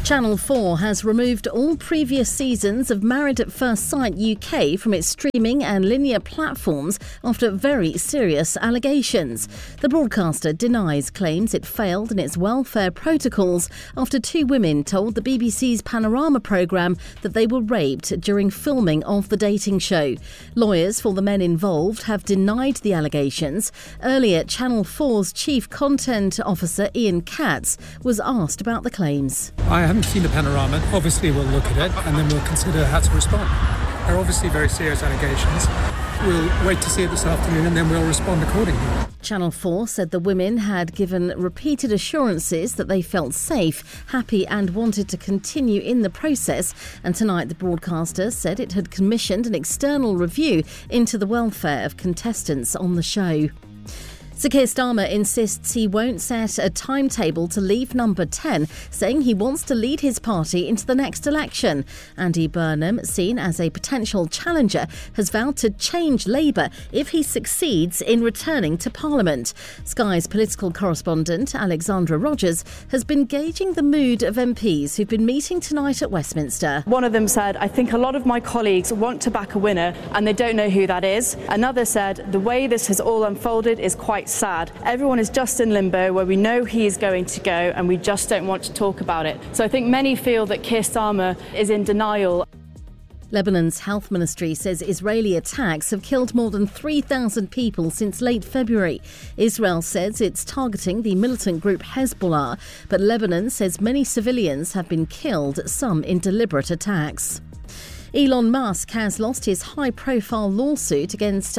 Channel 4 has removed all previous seasons of Married at First Sight UK from its streaming and linear platforms after very serious allegations. The broadcaster denies claims it failed in its welfare protocols after two women told the BBC's Panorama programme that they were raped during filming of the dating show. Lawyers for the men involved have denied the allegations. Earlier, Channel 4's Chief Content Officer Ian Katz was asked about the claims. I haven't seen the Panorama. Obviously we'll look at it and then we'll consider how to respond. They're obviously very serious allegations. We'll wait to see it this afternoon and then we'll respond accordingly. Channel 4 said the women had given repeated assurances that they felt safe, happy and wanted to continue in the process, and tonight the broadcaster said it had commissioned an external review into the welfare of contestants on the show. Sir Keir Starmer insists he won't set a timetable to leave Number 10, saying he wants to lead his party into the next election. Andy Burnham, seen as a potential challenger, has vowed to change Labour if he succeeds in returning to Parliament. Sky's political correspondent, Alexandra Rogers, has been gauging the mood of MPs who've been meeting tonight at Westminster. One of them said, "I think a lot of my colleagues want to back a winner and they don't know who that is." Another said, "The way this has all unfolded is quite sad. Everyone is just in limbo where we know he is going to go and we just don't want to talk about it." So I think many feel that Keir Starmer is in denial. Lebanon's health ministry says Israeli attacks have killed more than 3,000 people since late February. Israel says it's targeting the militant group Hezbollah, but Lebanon says many civilians have been killed, some in deliberate attacks. Elon Musk has lost his high-profile lawsuit against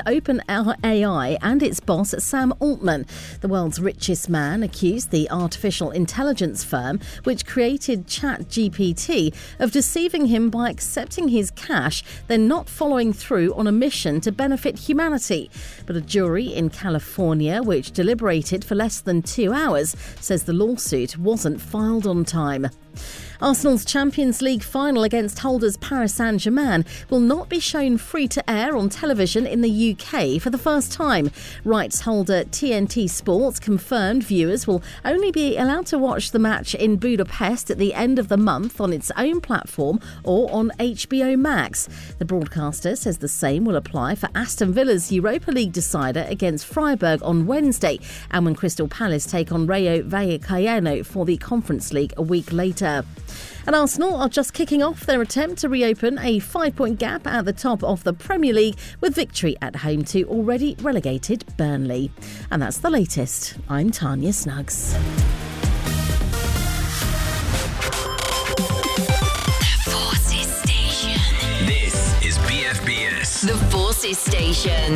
OpenAI and its boss Sam Altman. The world's richest man accused the artificial intelligence firm, which created ChatGPT, of deceiving him by accepting his cash, then not following through on a mission to benefit humanity. But a jury in California, which deliberated for less than 2 hours, says the lawsuit wasn't filed on time. Arsenal's Champions League final against holders Paris Saint-Germain will not be shown free to air on television in the UK for the first time. Rights holder TNT Sports confirmed viewers will only be allowed to watch the match in Budapest at the end of the month on its own platform or on HBO Max. The broadcaster says the same will apply for Aston Villa's Europa League decider against Freiburg on Wednesday, and when Crystal Palace take on Rayo Vallecano for the Conference League a week later. And Arsenal are just kicking off their attempt to reopen a 5-point gap at the top of the Premier League with victory at home to already relegated Burnley. And that's the latest. I'm Tanya Snuggs. The Forces Station. This is BFBS. The Forces Station.